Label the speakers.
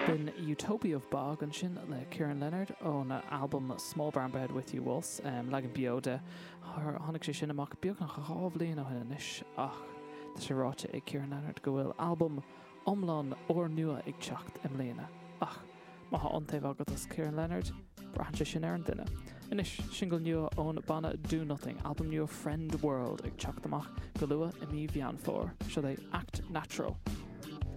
Speaker 1: Bin Utopia of Bog an sin le Kieran Leonard ón album Small Brown Bed With You Was legan bioda tháinig sé sin amach beag nach chaábhlíon ó hena isis ach tá sé ráite ag Kieran Leonard go bhfuil album omlán ó nua ag teacht im léana ach má ha antaobh agat as Kieran Leonard brahan sé sin ar an duine. Inis single nua ón banna Do Nothing album nua Friend World ag teacht amach go lua i mí bhean fór, seo é Act Natural.